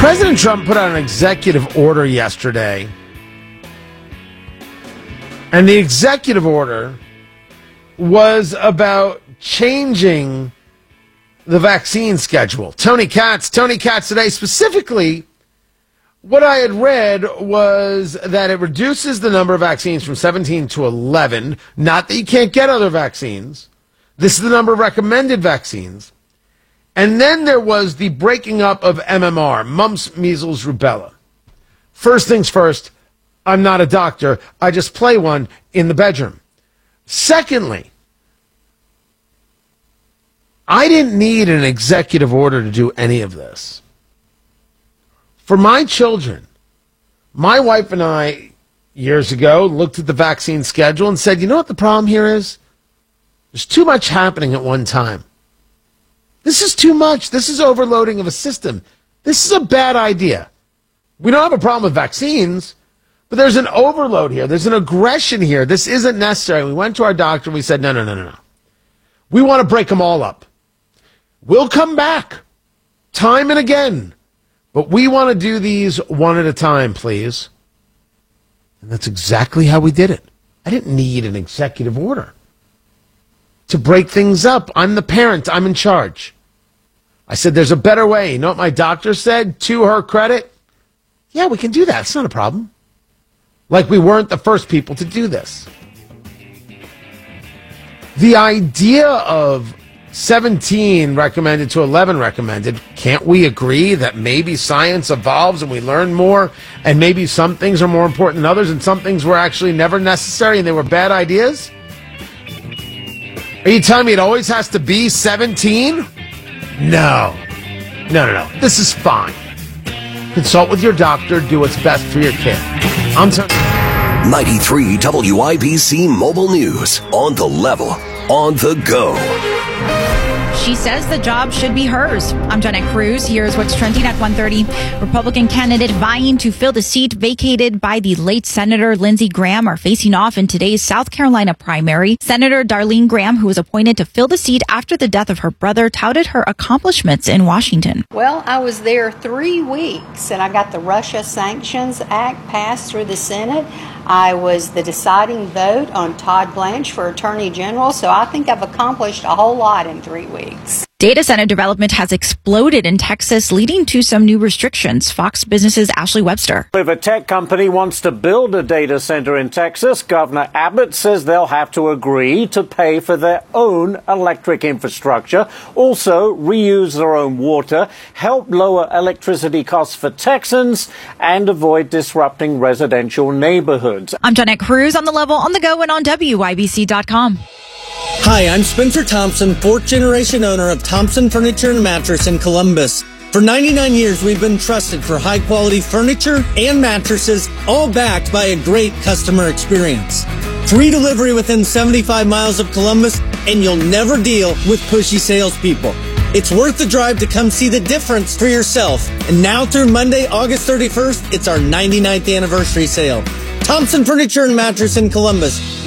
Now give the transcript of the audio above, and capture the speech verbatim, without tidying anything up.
President Trump put out an executive order yesterday, and the executive order was about changing the vaccine schedule. Tony Katz, Tony Katz today, specifically, what I had read was that it reduces the number of vaccines from seventeen to eleven. Not that you can't get other vaccines. This is the number of recommended vaccines. And then there was the breaking up of M M R, mumps, measles, rubella. First things first, I'm not a doctor. I just play one in the bedroom. Secondly, I didn't need an executive order to do any of this. For my children, my wife and I, years ago, looked at the vaccine schedule and said, you know what the problem here is? There's too much happening at one time. This is too much. This is overloading of a system. This is a bad idea. We don't have a problem with vaccines, but there's an overload here. There's an aggression here. This isn't necessary. We went to our doctor and we said, no, no, no, no, no. We want to break them all up. We'll come back time and again, but we want to do these one at a time, please. And that's exactly how we did it. I didn't need an executive order to break things up. I'm the parent. I'm in charge. I said, there's a better way. You know what my doctor said? To her credit, yeah, we can do that. It's not a problem. Like we weren't the first people to do this. The idea of seventeen recommended to eleven recommended, can't we agree that maybe science evolves and we learn more, and maybe some things are more important than others, and some things were actually never necessary and they were bad ideas? Are you telling me it always has to be seventeen? No. No, no, no. This is fine. Consult with your doctor. Do what's best for your kid. I'm t- ninety-three W I B C Mobile News. On the level. On the go. She says the job should be hers. I'm Janet Cruz. Here's what's trending at one thirty. Republican candidate vying to fill the seat vacated by the late Senator Lindsey Graham are facing off in today's South Carolina primary. Senator Darlene Graham, who was appointed to fill the seat after the death of her brother, touted her accomplishments in Washington. Well, I was there three weeks, and I got the Russia Sanctions Act passed through the Senate. I was the deciding vote on Todd Blanche for Attorney General, so I think I've accomplished a whole lot in three weeks. Data center development has exploded in Texas, leading to some new restrictions. Fox Business's Ashley Webster. If a tech company wants to build a data center in Texas, Governor Abbott says they'll have to agree to pay for their own electric infrastructure, also reuse their own water, help lower electricity costs for Texans, and avoid disrupting residential neighborhoods. I'm Janet Cruz, on the level, on the go, and on W I B C dot com. Hi, I'm Spencer Thompson, fourth generation owner of Thompson Furniture and Mattress in Columbus. For ninety-nine years, we've been trusted for high quality furniture and mattresses, all backed by a great customer experience. Free delivery within seventy-five miles of Columbus, and you'll never deal with pushy salespeople. It's worth the drive to come see the difference for yourself. And now through Monday, August thirty-first, it's our ninety-ninth anniversary sale. Thompson Furniture and Mattress in Columbus.